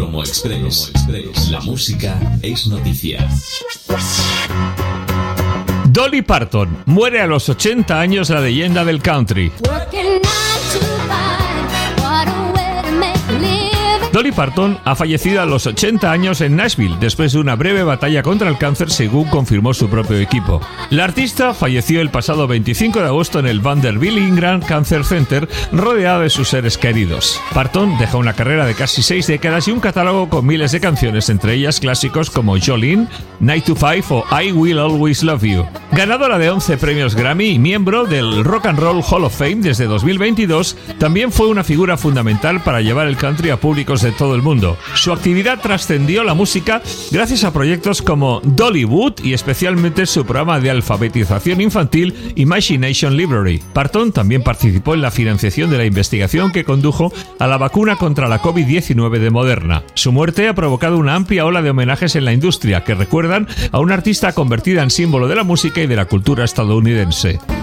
Promo Express. La música es noticia. Dolly Parton muere a los 80 años, la leyenda del country. Dolly Parton ha fallecido a los 80 años en Nashville después de una breve batalla contra el cáncer, según confirmó su propio equipo. La artista falleció el pasado 25 de agosto en el Vanderbilt Ingram Cancer Center, rodeada de sus seres queridos. Parton dejó una carrera de casi 6 décadas y un catálogo con miles de canciones, entre ellas clásicos como Jolene, 9 to 5 o I Will Always Love You. Ganadora de 11 premios Grammy y miembro del Rock and Roll Hall of Fame desde 2022, también fue una figura fundamental para llevar el country a públicos de todo el mundo. Su actividad trascendió la música gracias a proyectos como Dollywood y especialmente su programa de alfabetización infantil Imagination Library. Parton también participó en la financiación de la investigación que condujo a la vacuna contra la COVID-19 de Moderna. Su muerte ha provocado una amplia ola de homenajes en la industria que recuerdan a una artista convertida en símbolo de la música y de la cultura estadounidense.